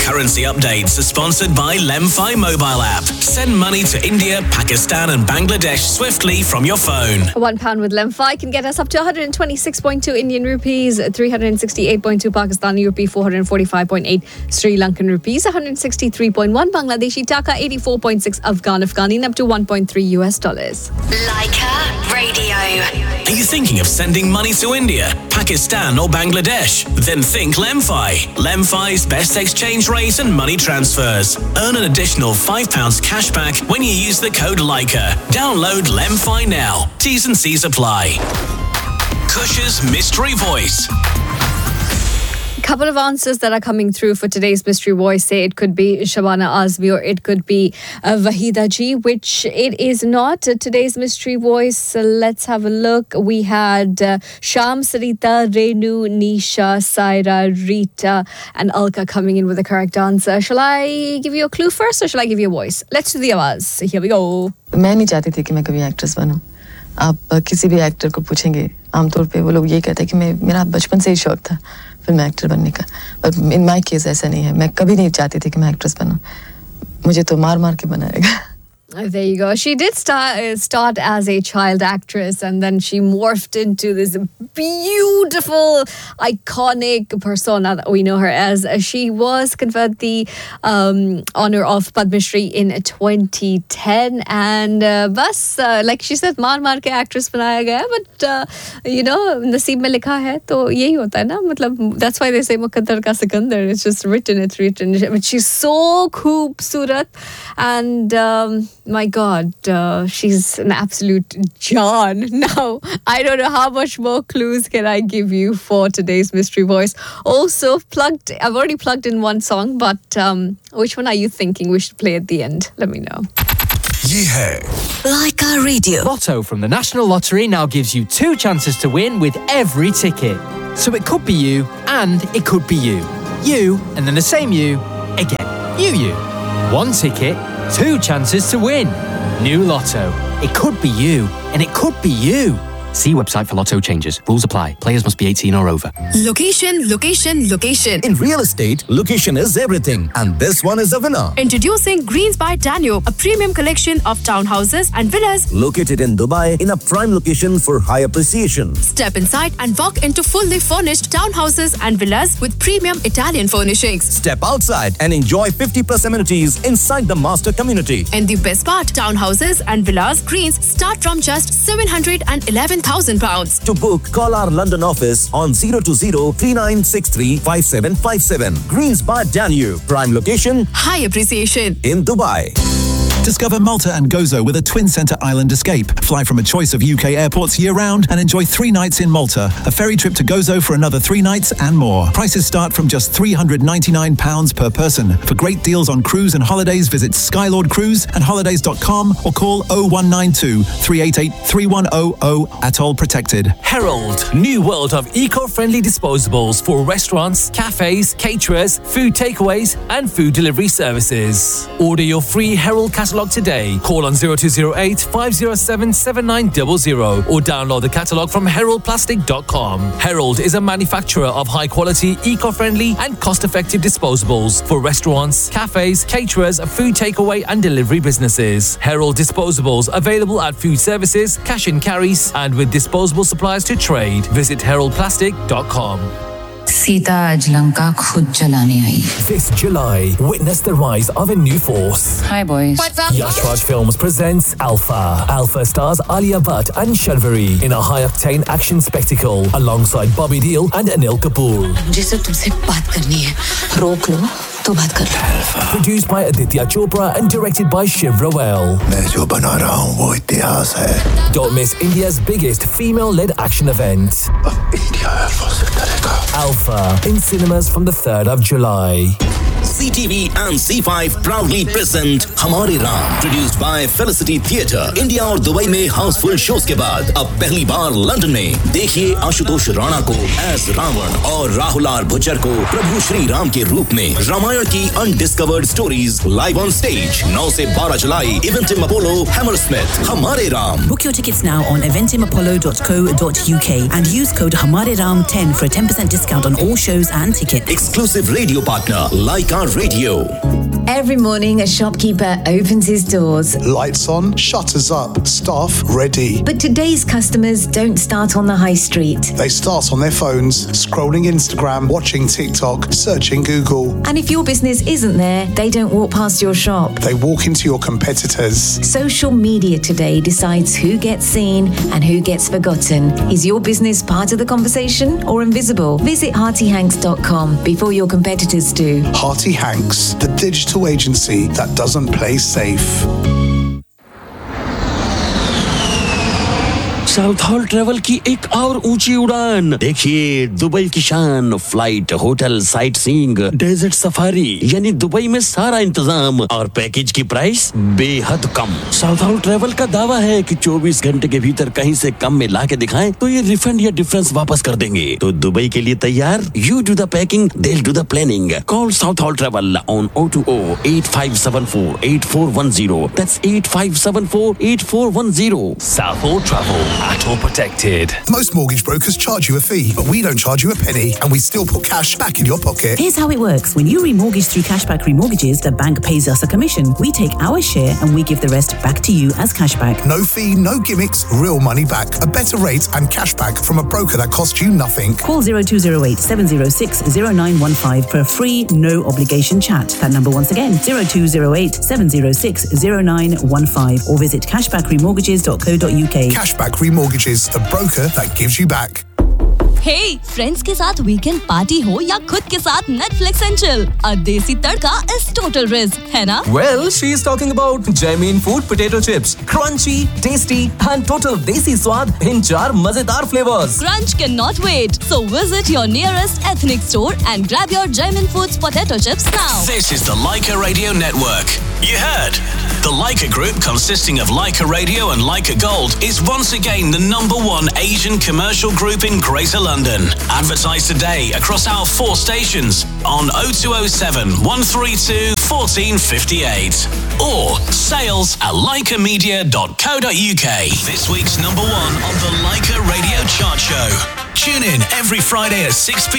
currency updates are sponsored by Lemfi mobile app. Send money to India, Pakistan and Bangladesh swiftly from your phone. £1 with Lemfi can get us up to 126.2 Indian rupees, 368.2 Pakistani rupee, 445.8 Sri Lankan rupees, 163.1 Bangladeshi taka, 84.6 Afghani, and up to $1.3 US. Leica Radio. Are you thinking of sending money to India, Pakistan or Bangladesh? Then think Lemfi. Lemfi's best exchange rate and money transfers. Earn an additional £5 cash back when you use the code Leica. Download Lemfi now. T's and C's apply. Kush's Mystery Voice. Couple of answers that are coming through for today's Mystery Voice say it could be Shabana Azmi or it could be Wahida Ji, which it is not. Today's Mystery Voice, let's have a look. We had Sham, Sarita, Renu, Nisha, Saira, Rita and Alka coming in with the correct answer. Shall I give you a clue first or shall I give you a voice? Let's do the awaz. Here we go. मैं नहीं चाहती थी कि मैं कभी actress बनूं. आप किसी भी एक्टर को पूछेंगे आमतौर पे वो लोग ये कहते हैं कि मेरा बचपन से ही शौक था फिल्म एक्टर बनने का. बट इन माय केस ऐसा नहीं है. मैं कभी नहीं चाहती थी कि मैं एक्ट्रेस बनूं. मुझे तो मार के बनाएगा. There you go. She did start as a child actress and then she morphed into this beautiful, iconic persona that we know her as. She was conferred the honor of Padma Shri in 2010 and like she said, maar ke actress banaya gaya. But, naseeb mein likha hai, to yehi hota hai na. Matlab, that's why they say Muqaddar ka Sikandar. It's just written. But she's so khoobsurat and... my God, she's an absolute John. Now, I don't know how much more clues can I give you for today's Mystery Voice. Also, I've already plugged in one song, but which one are you thinking we should play at the end? Let me know. Ye hai Leica Radio. Lotto from the National Lottery now gives you 2 chances to win with every ticket. So it could be you and it could be you. You and then the same you again. You. 1 ticket, 2 chances to win. New Lotto. It could be you, and it could be you. See website for Lotto changes. Rules apply. Players must be 18 or over. Location. In real estate, location is everything. And this one is a winner. Introducing Greens by Danube, a premium collection of townhouses and villas located in Dubai in a prime location for high appreciation. Step inside and walk into fully furnished townhouses and villas with premium Italian furnishings. Step outside and enjoy 50+ amenities inside the master community. And the best part, townhouses and villas Greens start from just £711,000. To book, call our London office on 020-3963-5757. Greens by Danube. Prime location. High appreciation. In Dubai. Discover Malta and Gozo with a twin centre island escape. Fly from a choice of UK airports year-round and enjoy 3 nights in Malta. A ferry trip to Gozo for another 3 nights and more. Prices start from just £399 per person. For great deals on cruise and holidays, visit Skylord Cruise and holidays.com or call 0192 388 3100. Atoll protected. Herald. New world of eco-friendly disposables for restaurants, cafes, caterers, food takeaways and food delivery services. Order your free Herald catalogue today. Call on 0208 507 7900 or download the catalogue from heraldplastic.com. Herald is a manufacturer of high-quality, eco-friendly and cost-effective disposables for restaurants, cafes, caterers, food takeaway and delivery businesses. Herald disposables available at food services, cash and carries and with disposable supplies to trade. Visit heraldplastic.com. Sita आज लंका खुद जलाने आई. This July, witness the rise of a new force. Hi boys. What's up? Yash Raj Films presents Alpha. Alpha stars Alia Bhatt and Shalvari in a high-octane action spectacle alongside Bobby Deol and Anil Kapoor. मुझे सिर्फ तुमसे बात करनी है. रोक लो तो बात कर. Produced by Aditya Chopra and directed by Shiv Rawal. मैं जो बना रहा हूँ वो इतिहास है. Don't miss India's biggest female-led action event. India air force से डरेगा. Alpha in cinemas from the 3rd of July. CTV and C5 proudly present Hamare Ram, produced by Felicity Theatre. India और दुबई में हाउसफुल शोज के बाद अब पहली बार London में देखिए आशुतोष राणा को एज रावण और राहुल आर भुच्चर को प्रभु श्री राम के रूप में. रामायण की undiscovered stories live on stage 9 से 12 जुलाई. Eventim Apollo, Hammersmith. Hamare Ram. Book your tickets now on eventimapollo.co.uk and use code Hamare Ram 10 for a 10% discount on all shows and tickets. Exclusive radio partner Leica Laika Radio. Every morning, a shopkeeper opens his doors. Lights on, shutters up, staff ready. But today's customers don't start on the high street. They start on their phones, scrolling Instagram, watching TikTok, searching Google. And if your business isn't there, they don't walk past your shop. They walk into your competitors. Social media today decides who gets seen and who gets forgotten. Is your business part of the conversation or invisible? Visit HeartyHanks.com before your competitors do. Hearty Hanks, the digital agency that doesn't play safe. South hall travel की एक और ऊंची उड़ान। देखिए Dubai की शान, flight, hotel, sight seeing, desert safari, यानी Dubai में सारा इंतजाम और पैकेज की प्राइस बेहद कम। साउथ हॉल ट्रेवल का दावा है कि 24 घंटे के भीतर कहीं से कम में ला के दिखाएं तो ये रिफंड या डिफरेंस वापस कर देंगे। तो दुबई के लिए तैयार? You do the packing, they'll do the planning. Call South Hall Travel on 020-8574-8410. That's 8574-8410. South Hall Travel. At all protected. Most mortgage brokers charge you a fee, but we don't charge you a penny, and we still put cash back in your pocket. Here's how it works. When you remortgage through Cashback Remortgages, the bank pays us a commission. We take our share and we give the rest back to you as cashback. No fee, no gimmicks, real money back. A better rate and cashback from a broker that costs you nothing. Call 0208 706 0915 for a free, no obligation chat. That number once again, 0208 706 0915, or visit cashbackremortgages.co.uk. Cashback Remortgages, the broker that gives you back. Hey, friends के साथ weekend party हो या खुद के साथ Netflix and chill, a देसी तड़का is total risk, है ना? Well, she's talking about Jamin Food Potato Chips. Crunchy, tasty and total desi स्वाद in 4 मजेदार flavors. Crunch cannot wait. So visit your nearest ethnic store and grab your Jamin Foods Potato Chips now. This is the Laika Radio Network. You heard? The Laika Group, consisting of Laika Radio and Laika Gold, is once again the #1 Asian commercial group in Greater London. Advertise today across our 4 stations on 0207 132 1458 or sales@laikamedia.co.uk. This week's #1 on the Laika Radio Chart Show. Tune in every Friday at 6 p.m.